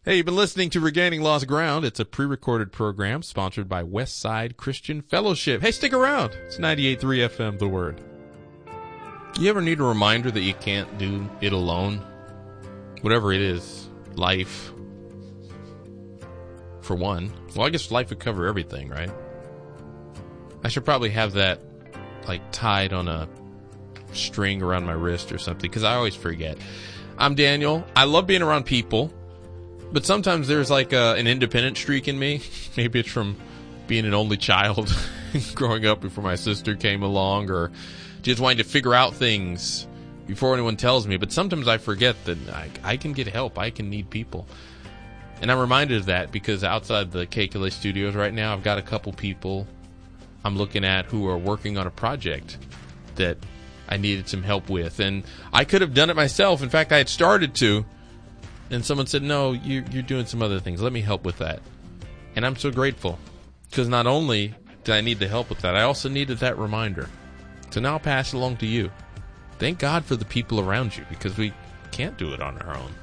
Hey, you've been listening to Regaining Lost Ground. It's a pre-recorded program sponsored by Westside Christian Fellowship. Hey, stick around. It's 98.3 FM, The Word. You ever need a reminder that you can't do it alone? Whatever it is, life, for one. Well, I guess life would cover everything, right? I should probably have that, tied on a string around my wrist or something, because I always forget. I'm Daniel. I love being around people. But sometimes there's an independent streak in me. Maybe it's from being an only child growing up before my sister came along, or just wanting to figure out things before anyone tells me. But sometimes I forget that I can get help. I can need people. And I'm reminded of that because outside the KKLA studios right now, I've got a couple people I'm looking at who are working on a project that I needed some help with. And I could have done it myself. In fact, I had started to. And someone said, no, you're doing some other things. Let me help with that. And I'm so grateful. Because not only did I need the help with that, I also needed that reminder. So now I'll pass it along to you. Thank God for the people around you, because we can't do it on our own.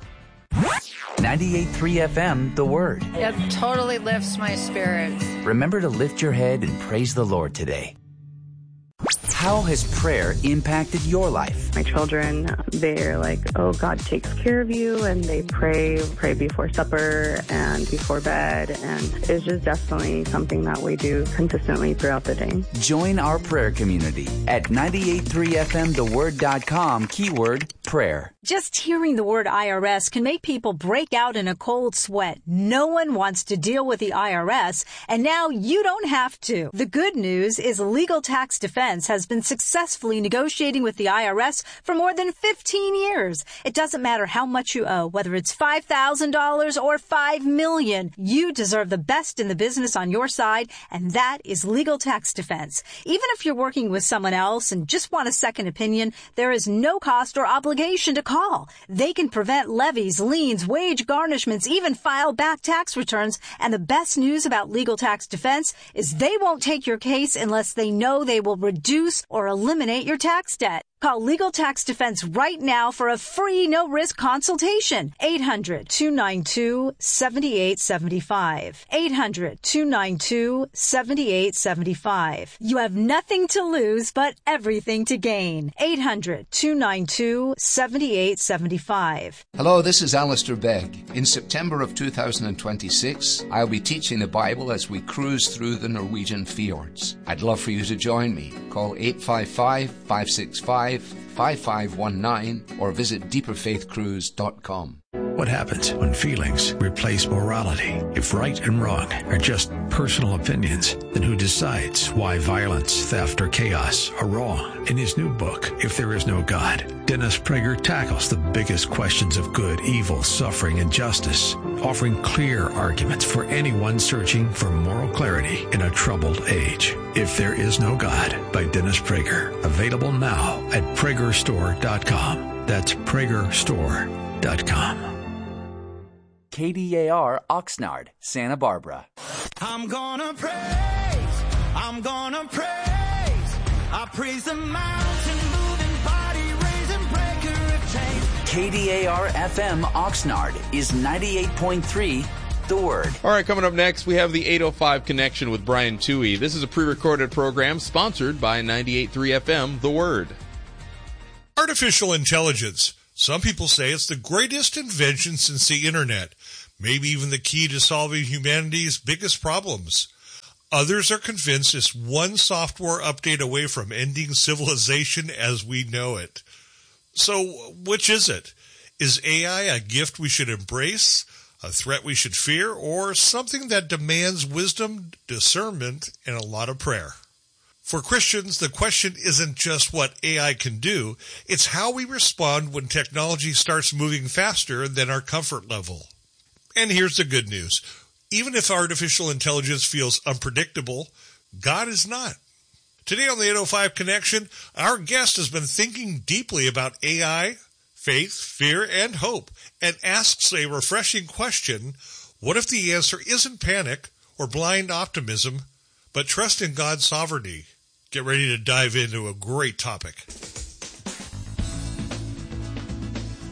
98.3 FM, The Word. It totally lifts my spirits. Remember to lift your head and praise the Lord today. How has prayer impacted your life? My children, they're like, oh, God takes care of you, and they pray before supper and before bed, and it's just definitely something that we do consistently throughout the day. Join our prayer community at 98.3fmtheword.com, keyword prayer. Just hearing the word IRS can make people break out in a cold sweat. No one wants to deal with the IRS, and now you don't have to. The good news is Legal Tax Defense has been successfully negotiating with the IRS for more than 15 years. It doesn't matter how much you owe, whether it's $5,000 or $5 million. You deserve the best in the business on your side, and that is Legal Tax Defense. Even if you're working with someone else and just want a second opinion, there is no cost or obligation to call. They can prevent levies, liens, wage garnishments, even file back tax returns. And the best news about Legal Tax Defense is they won't take your case unless they know they will reduce or eliminate your tax debt. Call Legal Tax Defense right now for a free no-risk consultation. 800-292-7875. 800-292-7875. You have nothing to lose but everything to gain. 800-292-7875. Hello, this is Alistair Begg. In September of 2026, I'll be teaching the Bible as we cruise through the Norwegian fjords. I'd love for you to join me. Call 855-565-5519 or visit deeperfaithcruise.com. What happens when feelings replace morality? If right and wrong are just personal opinions, then who decides why violence, theft, or chaos are wrong? In his new book, If There Is No God, Dennis Prager tackles the biggest questions of good, evil, suffering, and justice, offering clear arguments for anyone searching for moral clarity in a troubled age. If There Is No God by Dennis Prager. Available now at PragerStore.com. That's PragerStore.com. KDAR Oxnard, Santa Barbara. I'm gonna praise, I praise the mountain moving, body raising, breaker of chains. KDAR FM Oxnard is 98.3 The Word. All right, coming up next, we have the 805 Connection with Brian Toohey. This is a pre-recorded program sponsored by 98.3 FM The Word. Artificial intelligence. Some people say it's the greatest invention since the internet, maybe even the key to solving humanity's biggest problems. Others are convinced it's one software update away from ending civilization as we know it. So, which is it? Is AI a gift we should embrace, a threat we should fear, or something that demands wisdom, discernment, and a lot of prayer? For Christians, the question isn't just what AI can do, it's how we respond when technology starts moving faster than our comfort level. And here's the good news. Even if artificial intelligence feels unpredictable, God is not. Today on the 805 Connection, our guest has been thinking deeply about AI, faith, fear, and hope, and asks a refreshing question: what if the answer isn't panic or blind optimism, but trust in God's sovereignty? Get ready to dive into a great topic.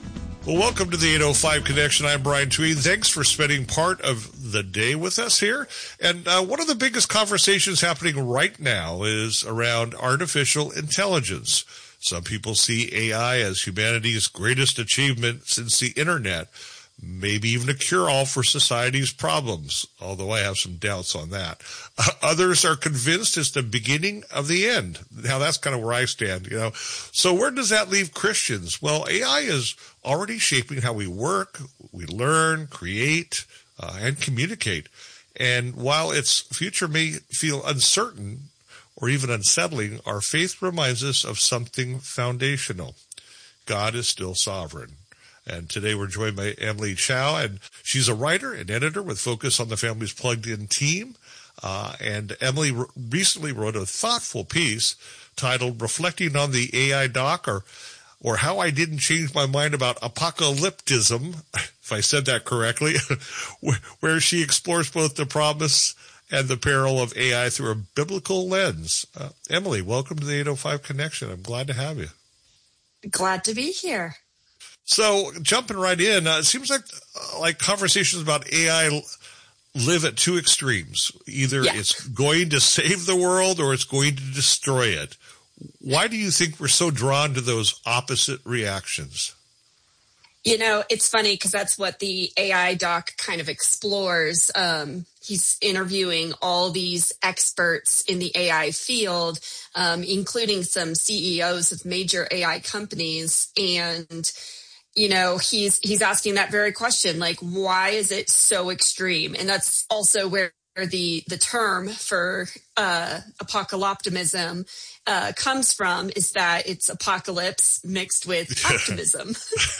Well, welcome to the 805 Connection. I'm Brian Tweed. Thanks for spending part of the day with us here. And one of the biggest conversations happening right now is around artificial intelligence. Some people see AI as humanity's greatest achievement since the internet, maybe even a cure-all for society's problems, although I have some doubts on that. Others are convinced it's the beginning of the end. Now, that's kind of where I stand, you know. So where does that leave Christians? Well, AI is already shaping how we work, we learn, create, and communicate. And while its future may feel uncertain or even unsettling, our faith reminds us of something foundational. God is still sovereign. And today we're joined by Emily Chow, and she's a writer and editor with focus on the Families Plugged In team. And Emily recently wrote a thoughtful piece titled Reflecting on the AI Doc, or How I Didn't Change My Mind About Apocalypticism, if I said that correctly, where she explores both the promise and the peril of AI through a biblical lens. Emily, welcome to the 805 Connection. I'm glad to have you. Glad to be here. So jumping right in, it seems like conversations about AI live at two extremes. Either it's going to save the world or it's going to destroy it. Why do you think we're so drawn to those opposite reactions? You know, it's funny because that's what the AI doc kind of explores. He's interviewing all these experts in the AI field, including some CEOs of major AI companies. And you know, he's asking that very question, like, why is it so extreme? And that's also where the term for apocalypticism comes from, is that it's apocalypse mixed with optimism.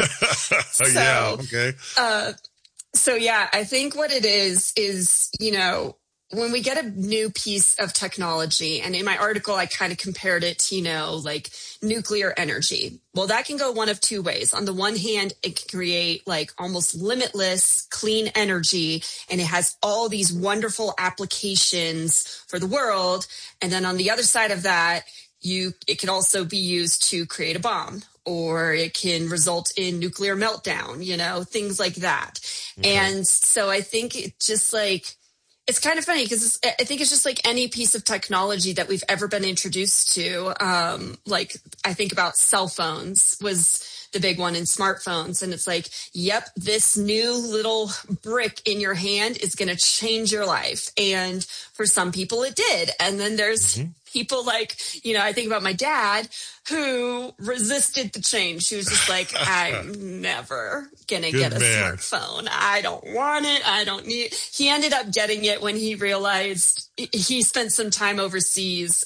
So I think what it is, you know, when we get a new piece of technology, and in my article, I kind of compared it to, you know, like nuclear energy. Well, that can go one of two ways. On the one hand, it can create like almost limitless clean energy, and it has all these wonderful applications for the world. And then on the other side of that, it can also be used to create a bomb, or it can result in nuclear meltdown, you know, things like that. Okay. And so I think it just like, it's kind of funny because I think it's just like any piece of technology that we've ever been introduced to. Like I think about cell phones was the big one, in smartphones. And it's like, yep, this new little brick in your hand is going to change your life. And for some people it did. And then there's people like, you know, I think about my dad who resisted the change. She was just like, I'm never going to get a smartphone. I don't want it. I don't need it. He ended up getting it when he realized he spent some time overseas,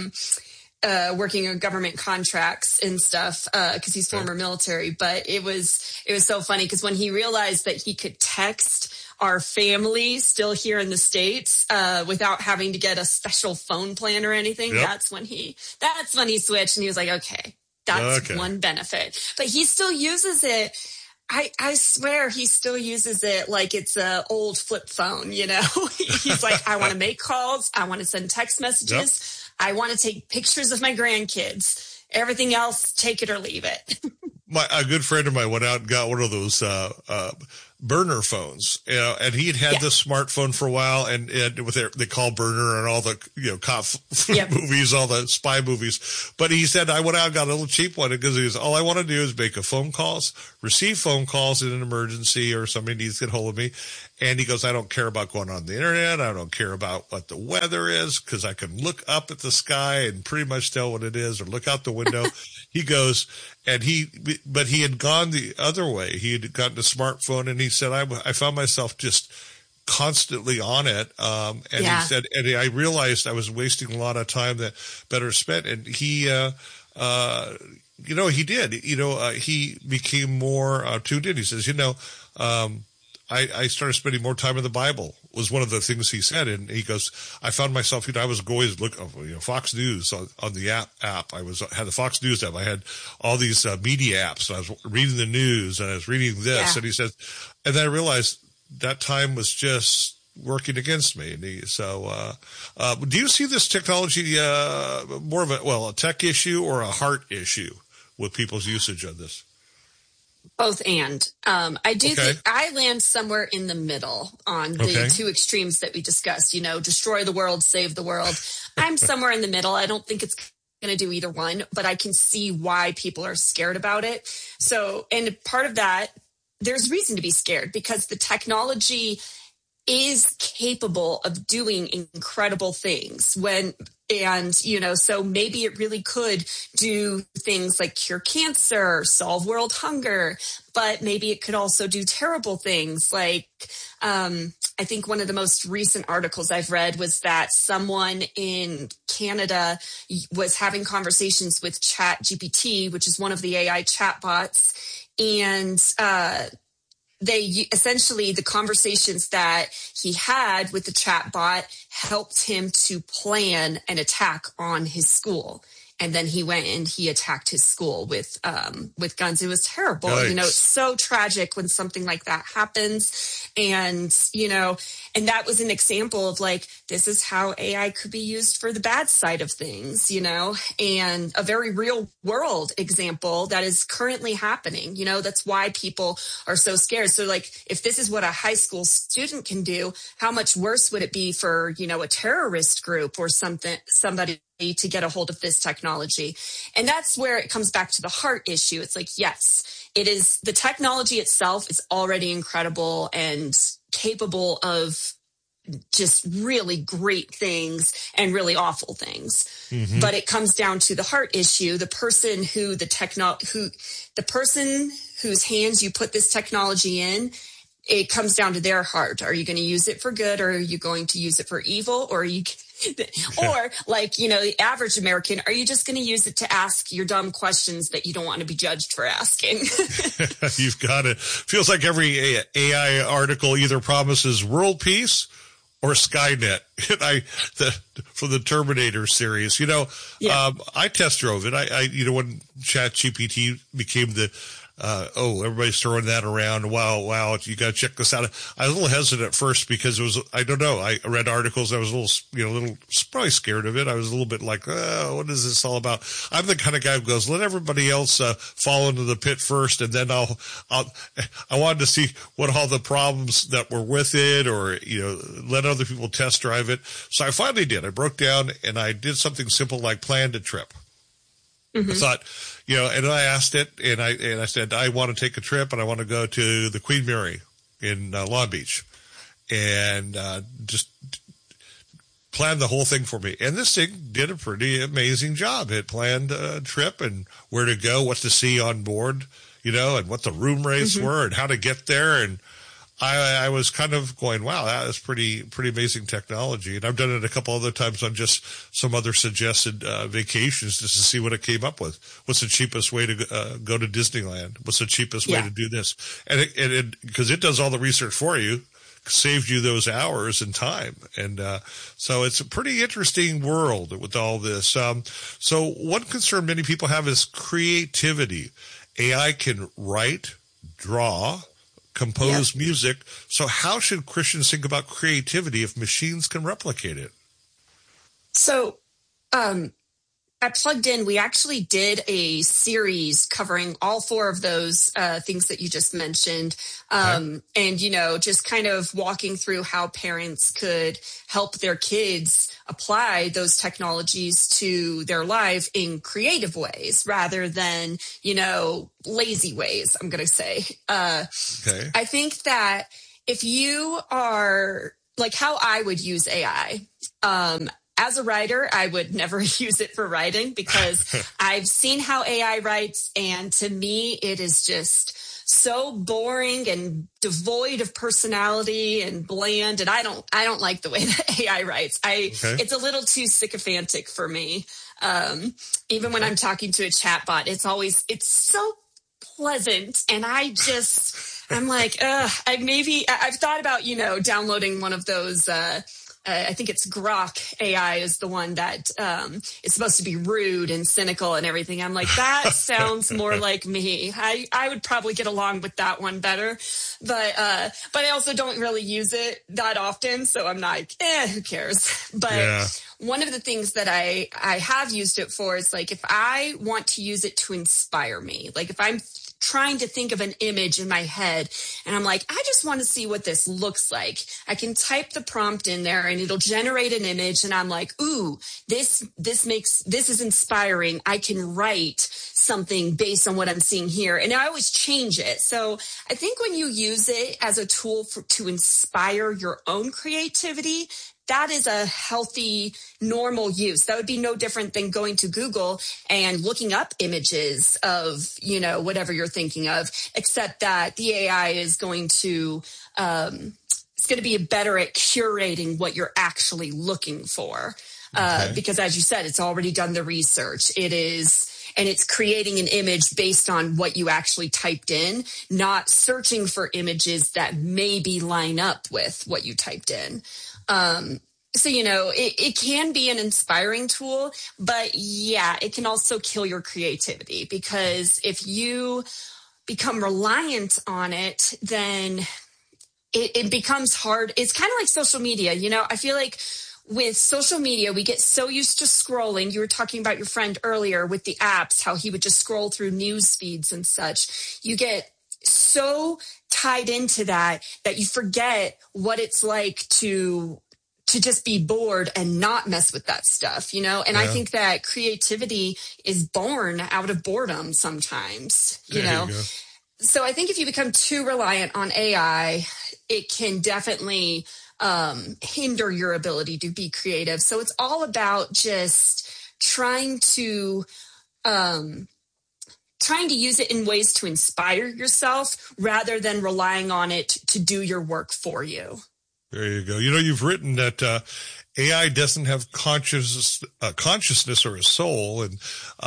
working on government contracts and stuff, cause he's former military. But it was so funny because when he realized that he could text our family still here in the States, without having to get a special phone plan or anything, that's when he switched, and he was like, okay, that's one benefit. But he still uses it. I swear he still uses it like it's a old flip phone, you know? He's like, I want to make calls. I want to send text messages. I want to take pictures of my grandkids. Everything else, take it or leave it. A good friend of mine went out and got one of those burner phones, you know, and he'd had this smartphone for a while, and with they call burner and all the, you know, cop movies, all the spy movies. But he said, I went out and got a little cheap one because he was, all I want to do is make a phone calls, receive phone calls in an emergency or somebody needs to get hold of me. And he goes, I don't care about going on the internet. I don't care about what the weather is because I can look up at the sky and pretty much tell what it is, or look out the window. He goes, but he had gone the other way. He had gotten a smartphone, and he said, I found myself just constantly on it. He said, and I realized I was wasting a lot of time that better spent. And he, you know, he did, you know, he became more tuned in. He says, you know, I started spending more time in the Bible, was one of the things he said. And he goes, I found myself, you know, I was always looking, you know, Fox News on the app. I had the Fox News app. I had all these media apps. And I was reading the news, and I was reading this. And he said, and then I realized that time was just working against me. And do you see this technology more of a tech issue or a heart issue with people's usage of this? Both and. I do think I land somewhere in the middle on the two extremes that we discussed, destroy the world, save the world. I'm somewhere in the middle. I don't think it's going to do either one, but I can see why people are scared about it. So, and part of that, there's reason to be scared because the technology is capable of doing incredible things so maybe it really could do things like cure cancer, solve world hunger, but maybe it could also do terrible things like, I think one of the most recent articles I've read was that someone in Canada was having conversations with ChatGPT, which is one of the AI chatbots, and, they essentially, the conversations that he had with the chatbot helped him to plan an attack on his school. And then he went and he attacked his school with guns. It was terrible. Yikes. It's so tragic when something like that happens. And, and that was an example of like, this is how AI could be used for the bad side of things, and a very real world example that is currently happening. That's why people are so scared. So like, if this is what a high school student can do, how much worse would it be for, a terrorist group or somebody to get a hold of this technology? And that's where it comes back to the heart issue. It's like, yes, it is, the technology itself is already incredible and capable of just really great things and really awful things. Mm-hmm. But it comes down to the heart issue, the person whose hands you put this technology in. It comes down to their heart. Are you going to use it for good, or are you going to use it for evil, or are you or like, the average American, are you just going to use it to ask your dumb questions that you don't want to be judged for asking? You've got it. Feels like every AI article either promises world peace or Skynet. From the Terminator series, I test drove it. I when ChatGPT became the, everybody's throwing that around. Wow, you got to check this out. I was a little hesitant at first because it was, I don't know. I read articles. I was a little probably scared of it. I was a little bit like, what is this all about? I'm the kind of guy who goes, let everybody else fall into the pit first, and then I wanted to see what all the problems that were with it, or let other people test drive it. So I finally did. I broke down and I did something simple like planned a trip. Mm-hmm. I thought, and I asked it, and I said, I want to take a trip, and I want to go to the Queen Mary in Long Beach, and just planned the whole thing for me. And this thing did a pretty amazing job. It planned a trip and where to go, what to see on board, and what the room rates mm-hmm. were, and how to get there. And I was kind of going, wow, that is pretty amazing technology. And I've done it a couple other times on just some other suggested vacations just to see what it came up with. What's the cheapest way to go to Disneyland? What's the cheapest way to do this? And it because it does all the research for you, saved you those hours and time. And so it's a pretty interesting world with all this. So one concern many people have is creativity. AI can write, draw, compose music. So how should Christians think about creativity if machines can replicate it? So at Plugged In, we actually did a series covering all four of those things that you just mentioned. And, just kind of walking through how parents could help their kids apply those technologies to their life in creative ways rather than, lazy ways, I'm going to say. I think that if you are like how I would use AI, as a writer, I would never use it for writing because I've seen how AI writes, and to me, it is just so boring and devoid of personality and bland. And I don't like the way that AI writes. It's a little too sycophantic for me. Even when I'm talking to a chatbot, it's so pleasant, and I'm like, I've thought about downloading one of those. I think it's Grok AI is the one that is supposed to be rude and cynical and everything. I'm like, that sounds more like me. I would probably get along with that one better. But I also don't really use it that often. So I'm like, who cares? But one of the things that I have used it for is like if I want to use it to inspire me, like if I'm trying to think of an image in my head, and I'm like, I just want to see what this looks like. I can type the prompt in there and it'll generate an image, and I'm like, ooh, this is inspiring. I can write something based on what I'm seeing here. And I always change it. So I think when you use it as a tool to inspire your own creativity, that is a healthy, normal use. That would be no different than going to Google and looking up images of, whatever you're thinking of, except that the AI is going to, it's going to be better at curating what you're actually looking for. Because as you said, it's already done the research. And it's creating an image based on what you actually typed in, not searching for images that maybe line up with what you typed in. So, it can be an inspiring tool, but yeah, it can also kill your creativity, because if you become reliant on it, then it becomes hard. It's kind of like social media. I feel like with social media, we get so used to scrolling. You were talking about your friend earlier with the apps, how he would just scroll through news feeds and such. You get so tied into that you forget what it's like to just be bored and not mess with that stuff, And I think that creativity is born out of boredom sometimes, you know? So I think if you become too reliant on AI, it can definitely hinder your ability to be creative. So it's all about just trying to use it in ways to inspire yourself rather than relying on it to do your work for you. There you go. You've written that AI doesn't have consciousness or a soul, and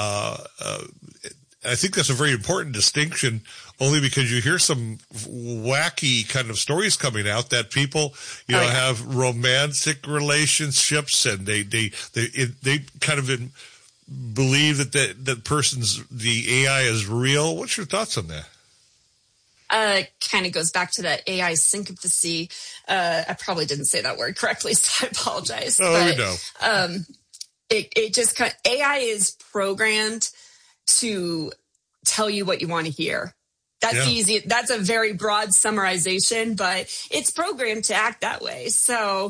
I think that's a very important distinction, only because you hear some wacky kind of stories coming out that people, have romantic relationships, and they kind of believe that the AI is real. What's your thoughts on that? Kind of goes back to that AI syncopacy. I probably didn't say that word correctly, so I apologize. Oh, no. It just AI is programmed to tell you what you want to hear. That's easy. That's a very broad summarization, but it's programmed to act that way. So,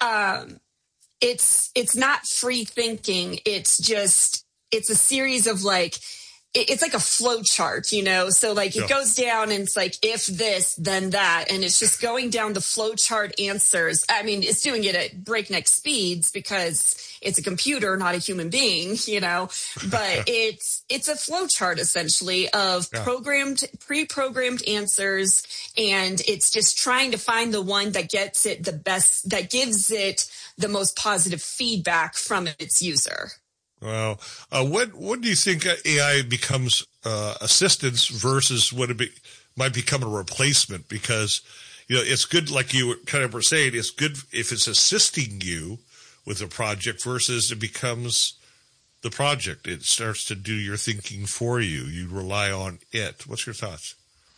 it's not free thinking. It's a series of it's like a flow chart, so it goes down and it's like, if this, then that. And it's just going down the flow chart answers. I mean, it's doing it at breakneck speeds because it's a computer, not a human being, but it's a flow chart essentially of pre-programmed answers. And it's just trying to find the one that gets it the best, that gives it the most positive feedback from its user. Well, when do you think AI becomes assistance versus what might become a replacement? Because, it's good, like you kind of were saying, it's good if it's assisting you with a project versus it becomes the project. It starts to do your thinking for you. You rely on it. What's your thoughts?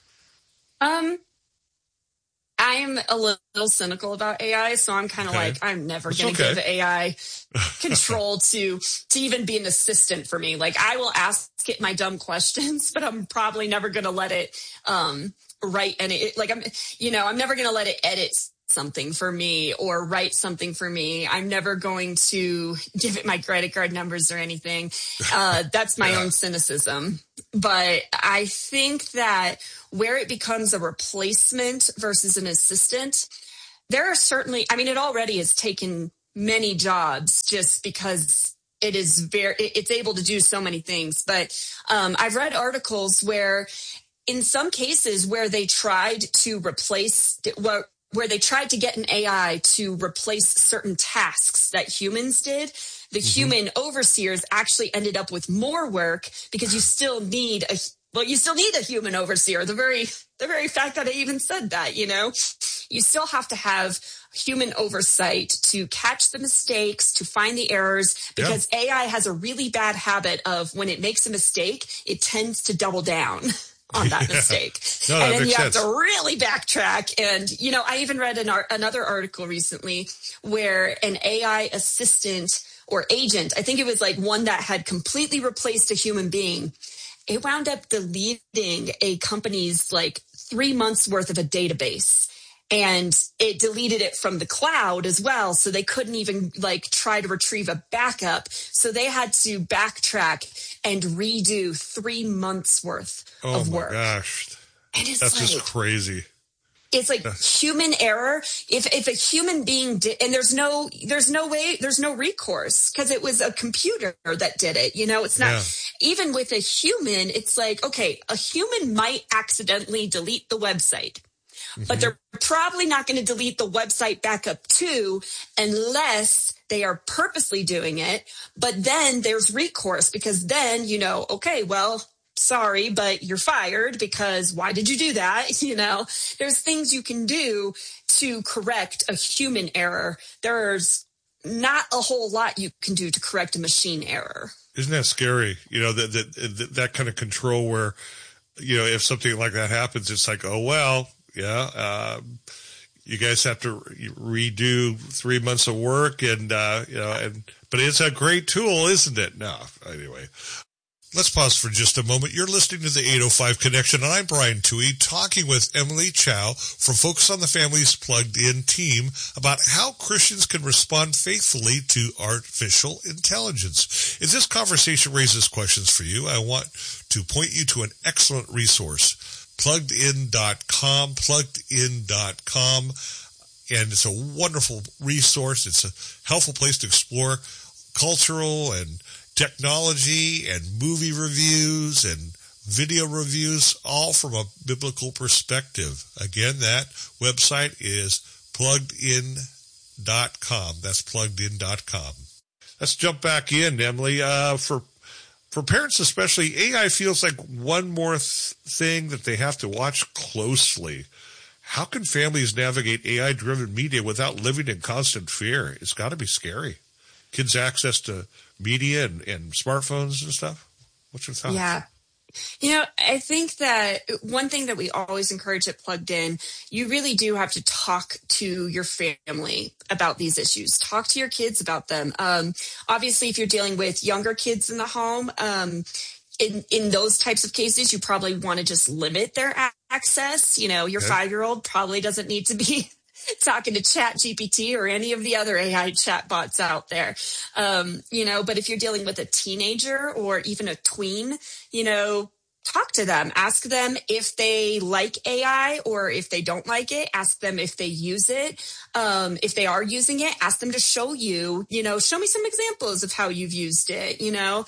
I'm a little cynical about AI, so I'm kind of I'm never going to give AI control to even be an assistant for me. I will ask it my dumb questions, but I'm probably never going to let it write any. I'm never going to let it edit something for me or write something for me. I'm never going to give it my credit card numbers or anything. That's my own cynicism. But I think that where it becomes a replacement versus an assistant, there are certainly, it already has taken many jobs just because it's able to do so many things. But I've read articles where in some cases where they tried to where they tried to get an AI to replace certain tasks that humans did, the human overseers actually ended up with more work because you still need a human overseer. The very fact that I even said that, you still have to have human oversight to catch the mistakes, to find the errors, because AI has a really bad habit of when it makes a mistake, it tends to double down on that mistake. No, and then you sense. have to really backtrack. And, I even read another article recently where an AI assistant or agent, I think it was one that had completely replaced a human being. it wound up deleting a company's like 3 months worth of a database. And it deleted it from the cloud as well. So they couldn't even like try to retrieve a backup. So they had to backtrack and redo 3 months worth of work. Oh my gosh. And it's That's like, just crazy. It's like human error. If a human being did, and there's no recourse because it was a computer that did it. You know, it's not even with a human. It's like, okay, a human might accidentally delete the website. But they're probably not going to delete the website backup too, unless they are purposely doing it. But then there's recourse because then, you know, okay, well, sorry, but you're fired because why did you do that? You know, there's things you can do to correct a human error. There's not a whole lot you can do to correct a machine error. Isn't that scary? You know, that kind of control where, you know, if something like that happens, it's like, oh, well, yeah, you guys have to redo 3 months of work and, you know, but it's a great tool, isn't it? No, anyway. Let's pause for just a moment. You're listening to the 805 Connection, and I'm Brian Toohey, talking with Emily Chow from Focus on the Family's Plugged In team about how Christians can respond faithfully to artificial intelligence. If this conversation raises questions for you, I want to point you to an excellent resource, pluggedin.com, pluggedin.com, and it's a wonderful resource. It's a helpful place to explore cultural and technology and movie reviews and video reviews, all from a biblical perspective. Again, that website is pluggedin.com. That's pluggedin.com. Let's jump back in, Emily. For parents especially, AI feels like one more thing that they have to watch closely. How can families navigate AI-driven media without living in constant fear? It's got to be scary. Kids' access to media and smartphones and stuff. What's your thoughts? Yeah. You know, I think that one thing that we always encourage at Plugged In, you really do have to talk to your family about these issues. Talk to your kids about them. Obviously, if you're dealing with younger kids in the home, in those types of cases, you probably want to just limit their access. You know, your 5-year-old probably doesn't need to be talking to ChatGPT or any of the other AI chatbots out there. You know, but if you're dealing with a teenager or even a tween, you know, talk to them, ask them if they like AI or if they don't like it, ask them if they use it. If they are using it, ask them to show you, you know, show me some examples of how you've used it. You know,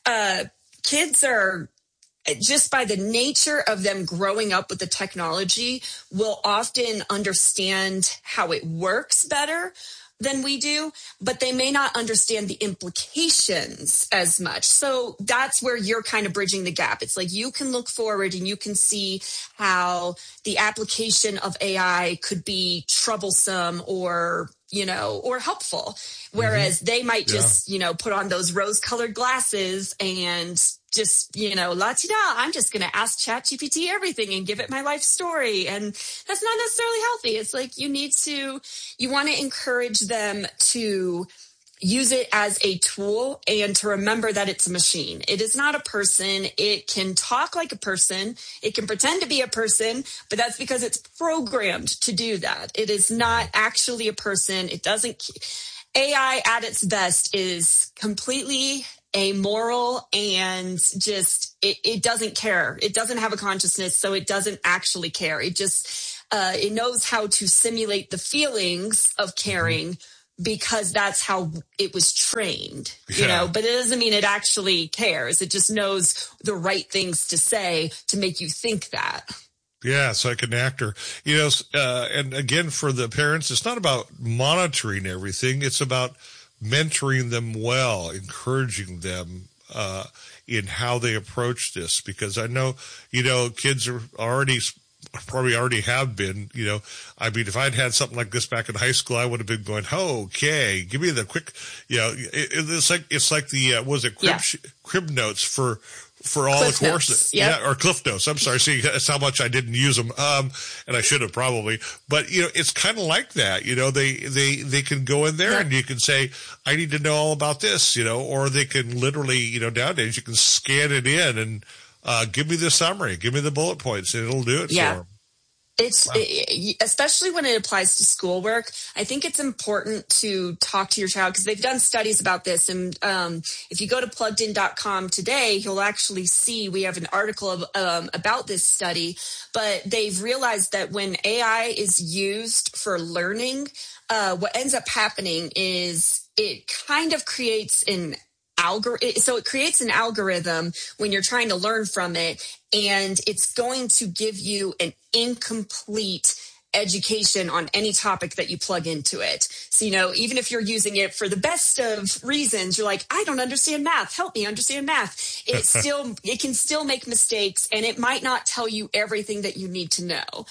kids are, just by the nature of them growing up with the technology, will often understand how it works better than we do, but they may not understand the implications as much. So that's where you're kind of bridging the gap. It's like you can look forward and you can see how the application of AI could be troublesome or, you know, or helpful. Whereas they might just, you know, put on those rose-colored glasses and just, you know, la-ti-da, I'm just going to ask ChatGPT everything and give it my life story. And that's not necessarily healthy. It's like you want to encourage them to use it as a tool and to remember that it's a machine. It is not a person. It can talk like a person. It can pretend to be a person, but that's because it's programmed to do that. It is not actually a person. It doesn't. AI at its best is completely amoral and just, it doesn't care. It doesn't have a consciousness, so it doesn't actually care. It just, it knows how to simulate the feelings of caring because that's how it was trained, you know, but it doesn't mean it actually cares. It just knows the right things to say to make you think that. Yeah, it's like an actor, you know, and again, for the parents, it's not about monitoring everything. It's about mentoring them well, encouraging them in how they approach this, because I know, you know, kids are probably already have been, you know, I mean, if I'd had something like this back in high school, I would have been going, oh, okay, give me the quick, you know, it's like the, crib notes for all Cliff the courses. Notes. Yep. Yeah, or Cliff Notes. I'm sorry. See, that's how much I didn't use them. And I should have probably, but you know, it's kind of like that, you know, they can go in there and you can say, I need to know all about this, you know, or they can literally, you know, nowadays you can scan it in and, give me the summary, give me the bullet points, and it'll do it for them. Especially when it applies to schoolwork, I think it's important to talk to your child because they've done studies about this. And if you go to pluggedin.com today, you'll actually see we have an article about this study. But they've realized that when AI is used for learning, what ends up happening is it kind of creates an so it creates an algorithm when you're trying to learn from it, and it's going to give you an incomplete education on any topic that you plug into it. So, even if you're using it for the best of reasons, you're like, I don't understand math. Help me understand math. It can still make mistakes, and it might not tell you everything that you need to know,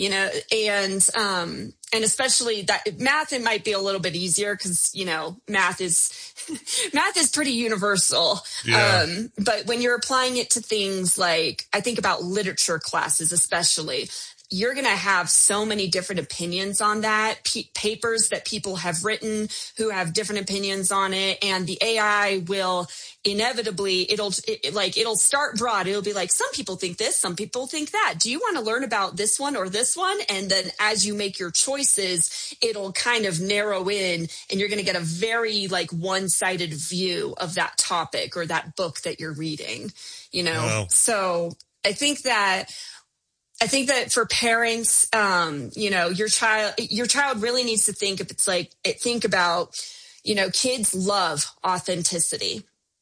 and especially that math, it might be a little bit easier because, math is pretty universal. Yeah. But when you're applying it to things like, I think about literature classes, especially, you're going to have so many different opinions on that, papers that people have written who have different opinions on it. And the AI will inevitably, it'll start broad. It'll be like, some people think this, some people think that. Do you want to learn about this one or this one? And then as you make your choices, it'll kind of narrow in, and you're going to get a very one-sided view of that topic or that book that you're reading, Wow. So I think that for parents, your child really needs to think about, kids love authenticity.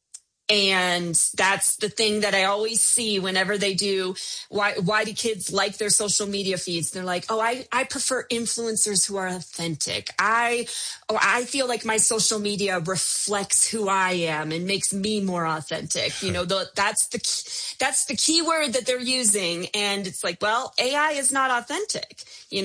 And that's the thing that I always see whenever they do. Why do kids like their social media feeds? They're like, oh, I prefer influencers who are authentic. I feel like my social media reflects who I am and makes me more authentic. That's the key word that they're using. And it's like, well, AI is not authentic.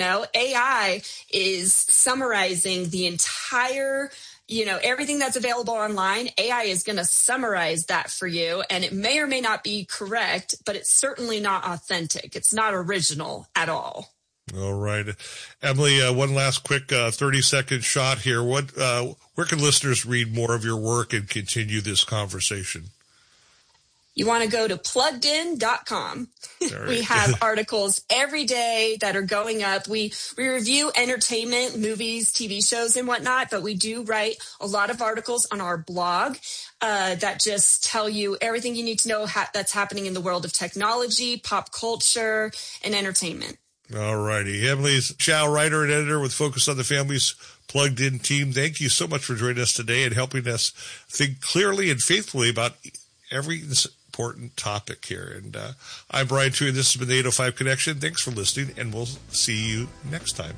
AI is summarizing the entire everything that's available online. AI is going to summarize that for you, and it may or may not be correct, but it's certainly not authentic. It's not original at all. All right. Emily, one last quick 30-second shot here. Where can listeners read more of your work and continue this conversation? You want to go to pluggedin.com. We have articles every day that are going up. We review entertainment, movies, TV shows, and whatnot, but we do write a lot of articles on our blog that just tell you everything you need to know that's happening in the world of technology, pop culture, and entertainment. All righty. Emily Chow, writer and editor with Focus on the Family's Plugged In team. Thank you so much for joining us today and helping us think clearly and faithfully about every important topic here. And I'm Brian Tuohy. This has been the 805 Connection. Thanks for listening, and we'll see you next time.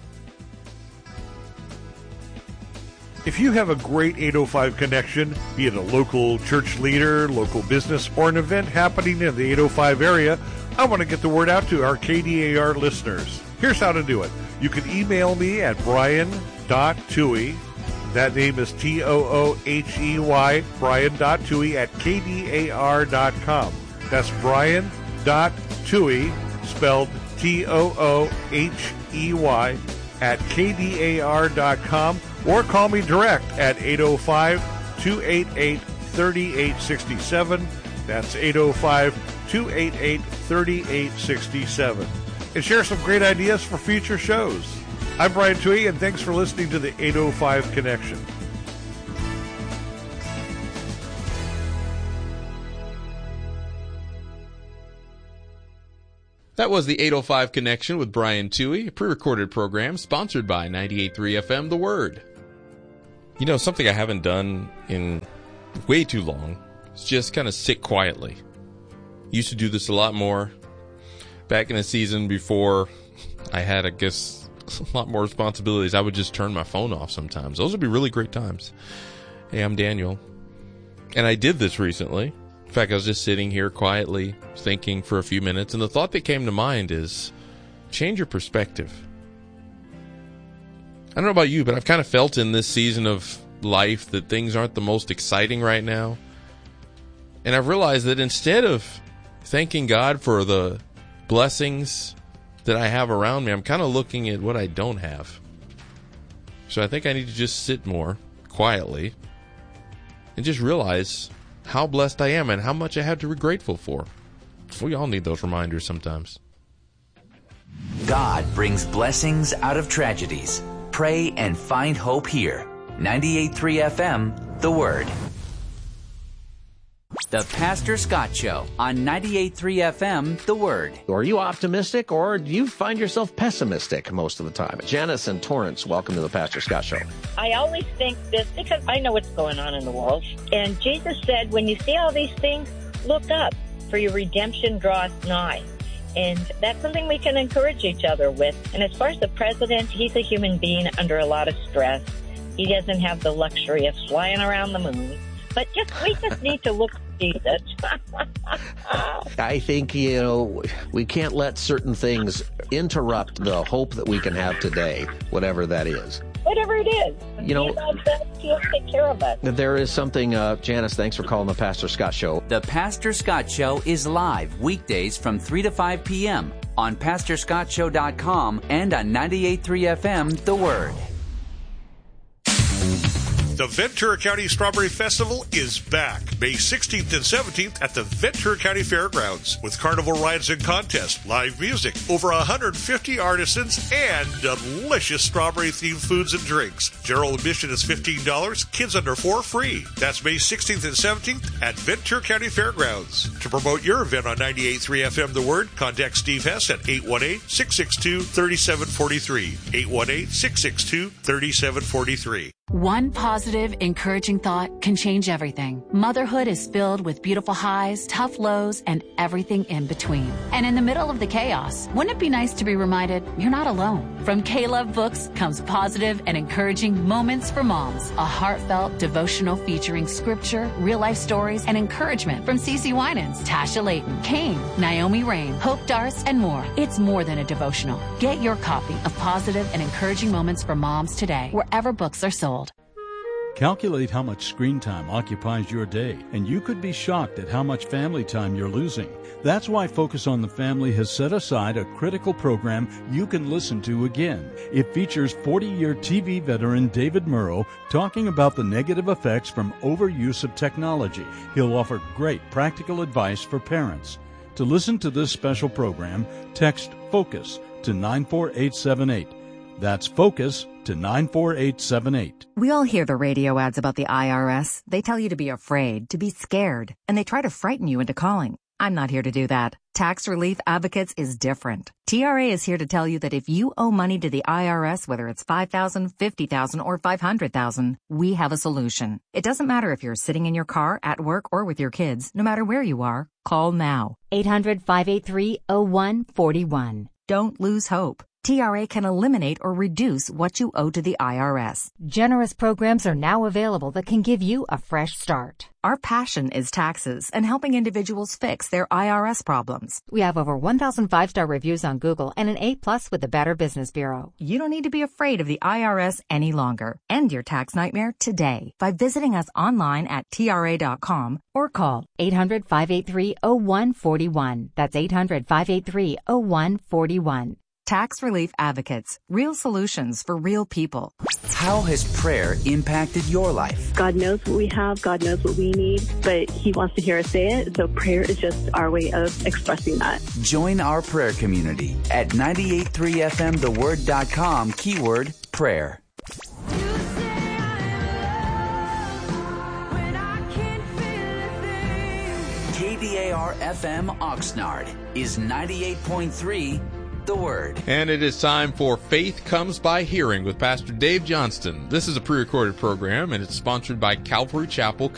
If you have a great 805 connection, be it a local church leader, local business, or an event happening in the 805 area, I want to get the word out to our KDAR listeners. Here's how to do it. You can email me at brian.tuohy. That name is Toohey, Brian.Tuohy at KDAR.com. That's Brian.Tuohy, spelled Toohey at KDAR.com, or call me direct at 805-288-3867. That's 805-288-3867. And share some great ideas for future shows. I'm Brian Tuohy, and thanks for listening to the 805 Connection. That was the 805 Connection with Brian Tuohy, a pre-recorded program sponsored by 98.3 FM The Word. Something I haven't done in way too long is just kind of sit quietly. Used to do this a lot more back in the season before I had, a lot more responsibilities. I would just turn my phone off sometimes. Those would be really great times. Hey, I'm Daniel. And I did this recently. In fact, I was just sitting here quietly thinking for a few minutes, and the thought that came to mind is change your perspective. I don't know about you, but I've kind of felt in this season of life that things aren't the most exciting right now. And I've realized that instead of thanking God for the blessings that I have around me, I'm kind of looking at what I don't have. So I think I need to just sit more quietly and just realize how blessed I am and how much I have to be grateful for. We all need those reminders sometimes. God brings blessings out of tragedies. Pray and find hope here. 98.3 FM, The Word. The Pastor Scott Show on 98.3 FM, The Word. Are you optimistic or do you find yourself pessimistic most of the time? Janice and Torrance, welcome to the Pastor Scott Show. I always think this because I know what's going on in the world. And Jesus said, when you see all these things, look up, for your redemption draws nigh. And that's something we can encourage each other with. And as far as the president, he's a human being under a lot of stress. He doesn't have the luxury of flying around the moon. But we just need to look at Jesus. I think, we can't let certain things interrupt the hope that we can have today, whatever that is. Whatever it is. He'll take care of us. There is something, Janice, thanks for calling the Pastor Scott Show. The Pastor Scott Show is live weekdays from 3 to 5 p.m. on PastorScottShow.com and on 98.3 FM, The Word. The Ventura County Strawberry Festival is back May 16th and 17th at the Ventura County Fairgrounds with carnival rides and contests, live music, over 150 artisans, and delicious strawberry-themed foods and drinks. General admission is $15, kids under 4 free. That's May 16th and 17th at Ventura County Fairgrounds. To promote your event on 98.3 FM The Word, contact Steve Hess at 818-662-3743. 818-662-3743. One positive, encouraging thought can change everything. Motherhood is filled with beautiful highs, tough lows, and everything in between. And in the middle of the chaos, wouldn't it be nice to be reminded you're not alone? From K-Love Books comes positive and encouraging Moments for Moms, a heartfelt devotional featuring scripture, real-life stories, and encouragement from CeCe Winans, Tasha Layton, Kane, Naomi Rain, Hope Darst, and more. It's more than a devotional. Get your copy of Positive and Encouraging Moments for Moms today, wherever books are sold. Calculate how much screen time occupies your day, and you could be shocked at how much family time you're losing. That's why Focus on the Family has set aside a critical program you can listen to again. It features 40-year TV veteran David Murrow talking about the negative effects from overuse of technology. He'll offer great practical advice for parents. To listen to this special program, text FOCUS to 94878. That's FOCUS to 94878. We all hear the radio ads about the IRS. They tell you to be afraid, to be scared, and they try to frighten you into calling. I'm not here to do that. Tax Relief Advocates is different. TRA is here to tell you that if you owe money to the IRS, whether it's $5,000, $50,000, or $500,000, we have a solution. It doesn't matter if you're sitting in your car, at work, or with your kids. No matter where you are, call now. 800-583-0141. Don't lose hope. TRA can eliminate or reduce what you owe to the IRS. Generous programs are now available that can give you a fresh start. Our passion is taxes and helping individuals fix their IRS problems. We have over 1,000 5-star reviews on Google and an A+ with the Better Business Bureau. You don't need to be afraid of the IRS any longer. End your tax nightmare today by visiting us online at TRA.com or call 800-583-0141. That's 800-583-0141. Tax Relief Advocates. Real solutions for real people. How has prayer impacted your life? God knows what we have. God knows what we need, but He wants to hear us say it. So prayer is just our way of expressing that. Join our prayer community at 983fmtheword.com, keyword prayer. KDAR FM Oxnard is 98.3 The Word. And it is time for Faith Comes by Hearing with Pastor Dave Johnston. This is a pre-recorded program, and it's sponsored by Calvary Chapel